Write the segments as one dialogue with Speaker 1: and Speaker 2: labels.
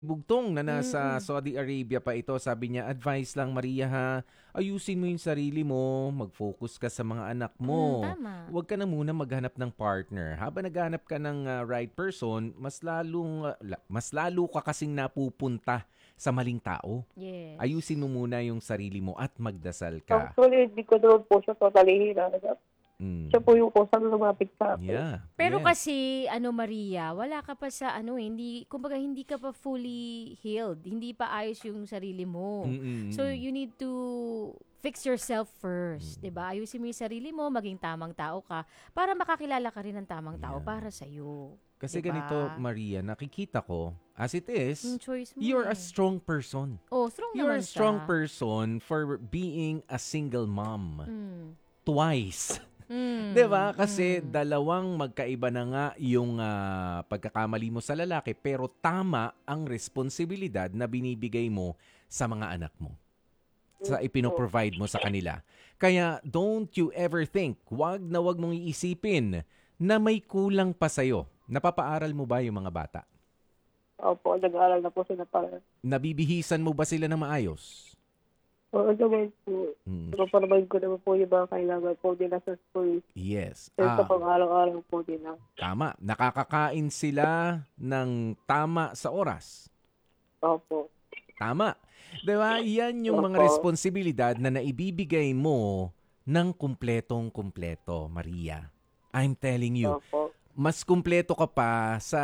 Speaker 1: bugtong na nasa
Speaker 2: Mm.
Speaker 1: Saudi Arabia pa ito. Sabi niya, advice lang Maria ha, ayusin mo yung sarili mo, mag-focus ka sa mga anak mo.
Speaker 2: Tama.
Speaker 1: Huwag ka na muna maghanap ng partner. Habang naghanap ka ng right person, mas lalo ka kasing napupunta sa maling tao.
Speaker 2: Yes.
Speaker 1: Ayusin mo muna yung sarili mo at magdasal ka.
Speaker 3: Actually, hindi ko naman po siya totally hinanap.
Speaker 1: Mm.
Speaker 3: Siya po yung kusang lumapit sa akin.
Speaker 1: Yeah.
Speaker 2: Pero
Speaker 1: yes.
Speaker 2: kasi, Maria, wala ka pa sa kumbaga hindi ka pa fully healed. Hindi pa ayos yung sarili mo.
Speaker 1: Mm-mm.
Speaker 2: So, you need to fix yourself first, 'di ba? Ayusin mo yung sarili mo, maging tamang tao ka para makakilala ka rin ng tamang tao
Speaker 1: Yeah.
Speaker 2: para sa iyo.
Speaker 1: Kasi
Speaker 2: Diba?
Speaker 1: ganito, Maria, nakikita ko, as it is,
Speaker 2: Yung choice mo.
Speaker 1: you're a strong person.
Speaker 2: Oh, strong
Speaker 1: You're
Speaker 2: naman
Speaker 1: a strong
Speaker 2: siya.
Speaker 1: person for being a single mom.
Speaker 2: Mm.
Speaker 1: Twice.
Speaker 2: Mm.
Speaker 1: 'Di ba? Kasi dalawang magkaiba na nga yung pagkakamali mo sa lalaki, pero tama ang responsibilidad na binibigay mo sa mga anak mo. Sa ipino-provide mo sa kanila. Kaya don't you ever think, wag mong iisipin na may kulang pa sa'yo. Napapaaral mo ba yung mga bata?
Speaker 3: Opo, nag-aaral na po sila para.
Speaker 1: Nabibihisan mo ba sila ng maayos?
Speaker 3: Oo naman po. Pag-provide ko naman po yung mga kailangan po nila sa school.
Speaker 1: Yes.
Speaker 3: Pero sa pang-araw-araw po nila.
Speaker 1: Tama. Nakakakain sila ng tama sa oras.
Speaker 3: Opo.
Speaker 1: Tama. Diba? Yan yung mga
Speaker 3: Opo.
Speaker 1: responsibilidad na naibibigay mo ng kumpletong-kumpleto, Maria. I'm telling you.
Speaker 3: Opo.
Speaker 1: Mas kumpleto ka pa sa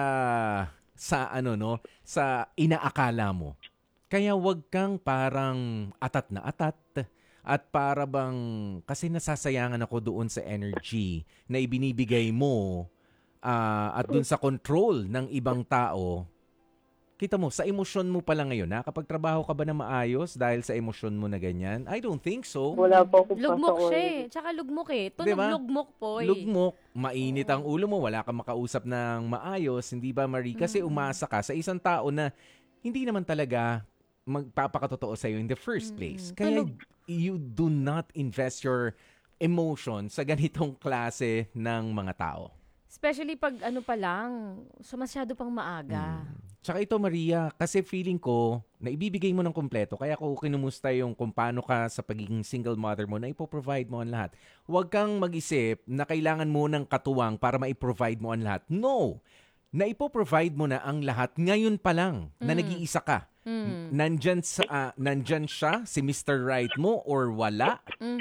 Speaker 1: inaakala mo. Kaya wag kang parang atat na atat at para bang kasi nasasayangan ako doon sa energy na ibinibigay mo at doon sa control ng ibang tao. Kita mo, sa emosyon mo pala ngayon, nakakapagtrabaho ka ba na maayos dahil sa emosyon mo na ganyan? I don't think so.
Speaker 3: Wala po akong
Speaker 2: Lugmok siya
Speaker 3: pasok.
Speaker 2: Tsaka lugmok Tunog
Speaker 1: Diba?
Speaker 2: lugmok po
Speaker 1: Lugmok, mainit ang ulo mo, wala kang makausap ng maayos, hindi ba Marie? Kasi umasa ka sa isang tao na hindi naman talaga magpapakatotoo sa'yo in the first place. Kaya you do not invest your emotion sa ganitong klase ng mga tao.
Speaker 2: Especially pag pa lang, so masyado pang maaga.
Speaker 1: Tsaka ito Maria, kasi feeling ko na ibibigay mo ng kumpleto, kaya ko kinumusta yung kung paano ka sa pagiging single mother mo na ipoprovide mo ang lahat. Huwag kang mag-isip na kailangan mo ng katuwang para maiprovide mo ang lahat. No! Na ipoprovide mo na ang lahat ngayon pa lang na nag-iisa ka. Nandyan siya, si Mr. Right mo or wala.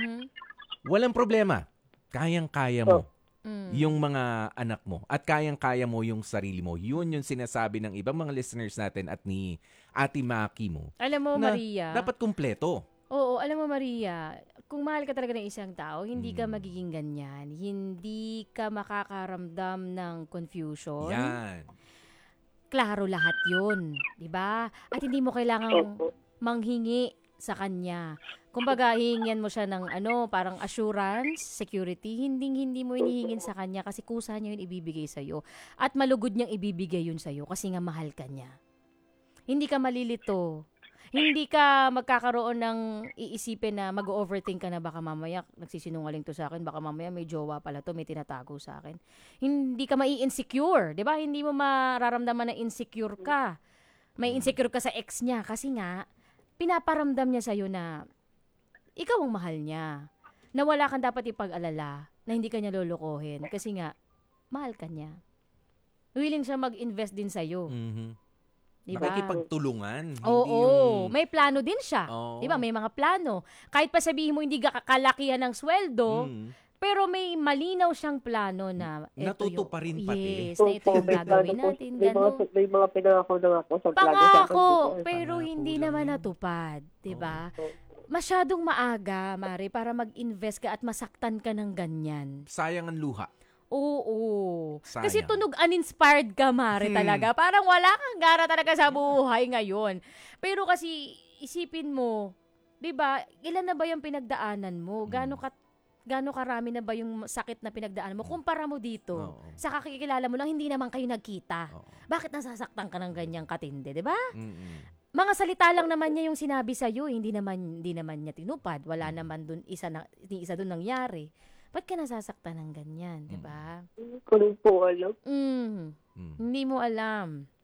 Speaker 1: Walang problema. Kayang-kaya mo yung mga anak mo at kayang-kaya mo yung sarili mo. Yun yung sinasabi ng ibang mga listeners natin at ni Ate Maki mo.
Speaker 2: Alam mo,
Speaker 1: Na
Speaker 2: Maria.
Speaker 1: dapat kumpleto.
Speaker 2: Oo, alam mo, Maria, kung mahal ka talaga ng isang tao, hindi ka magiging ganyan. Hindi ka makakaramdam ng confusion.
Speaker 1: Yan.
Speaker 2: Klaro lahat yun. 'Di ba? At hindi mo kailangang manghingi sa kanya. Kumbaga, hihingian mo siya ng parang assurance, security. Hindi mo hinihingin sa kanya kasi kusa niya yun ibibigay sa'yo. At malugod niyang ibibigay yun sa'yo kasi nga mahal ka niya. Hindi ka malilito. Hindi ka magkakaroon ng iisipin na mag-overthink ka na baka mamaya nagsisinungaling to sa akin, baka mamaya may jowa pala to, may tinatago sa akin. Hindi ka mai-insecure, 'di ba? Hindi mo mararamdaman na insecure ka. May insecure ka sa ex niya kasi nga pinaparamdam niya sa'yo na ikaw ang mahal niya. Na wala kang dapat ipag-alala, na hindi ka niya lolokohin kasi nga mahal ka niya. Willing siya mag-invest din sa'yo. Diba?
Speaker 1: Nakikipagtulungan.
Speaker 2: Oo, may plano din siya.
Speaker 1: Oo.
Speaker 2: Diba? May mga plano. Kahit pa sabihin mo hindi ka kalakihan ng sweldo, pero may malinaw siyang plano na
Speaker 1: Natutuparin pati.
Speaker 2: Yes, na ito yung gagawin natin.
Speaker 3: May mga pinangako na ako sa plano.
Speaker 2: Pangako, pero hindi naman natupad. Diba? Masyadong maaga, Mare, para mag-invest ka at masaktan ka ng ganyan.
Speaker 1: Sayang ang luha.
Speaker 2: Oo.
Speaker 1: Sayang.
Speaker 2: Kasi tunog uninspired ka, Mare, talaga. Parang wala kang gara talaga sa buhay ngayon. Pero kasi, isipin mo, di ba, ilan na ba yung pinagdaanan mo? Gaano karami na ba yung sakit na pinagdaanan mo? Kumpara mo dito. Sa kakikilala mo lang, hindi naman kayo nagkita. Bakit nasasaktan ka ng ganyang katindi, di ba? Mga salita lang naman niya yung sinabi sa'yo, hindi naman niya tinupad. Wala naman dun isa dun nangyari. Ba't ka nasasaktan ng ganyan, di ba?
Speaker 3: Hindi ko rin po alam.
Speaker 2: Hindi mo alam.